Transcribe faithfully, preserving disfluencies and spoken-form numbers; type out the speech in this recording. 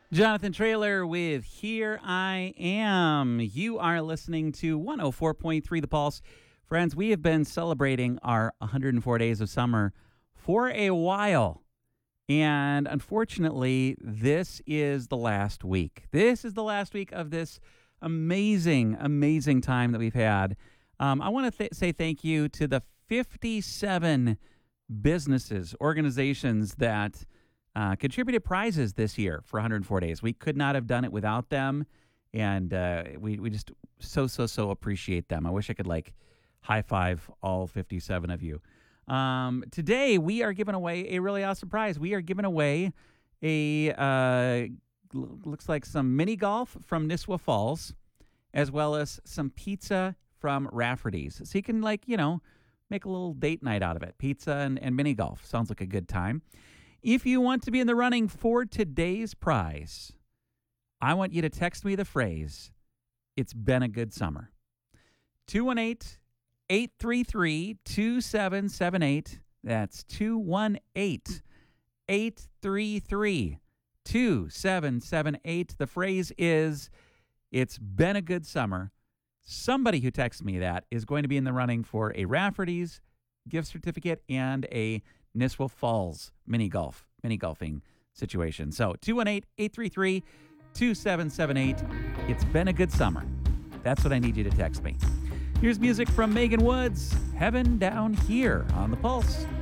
Jonathan Trailer with Here I Am. You are listening to one oh four point three The Pulse. Friends, we have been celebrating our one hundred four days of summer for a while. And unfortunately, this is the last week. This is the last week of this amazing, amazing time that we've had. Um, I want to th- say thank you to the fifty-seven businesses, organizations that Uh, contributed prizes this year for one hundred four days. We could not have done it without them, and uh, we we just so so so appreciate them. I wish I could like high five all fifty-seven of you. Um, today we are giving away a really awesome prize. We are giving away a uh, looks like some mini golf from Nisswa Falls, as well as some pizza from Rafferty's. So you can like you know make a little date night out of it. Pizza and, and mini golf sounds like a good time. If you want to be in the running for today's prize, I want you to text me the phrase, "It's been a good summer." two one eight, eight three three, two seven seven eight. That's two one eight, eight three three, two seven seven eight. The phrase is, "It's been a good summer." Somebody who texts me that is going to be in the running for a Rafferty's gift certificate and a Nisswa Falls mini golf, mini golfing situation. So two one eight, eight three three, two seven seven eight. It's been a good summer. That's what I need you to text me. Here's music from Megan Woods, Heaven Down Here on The Pulse.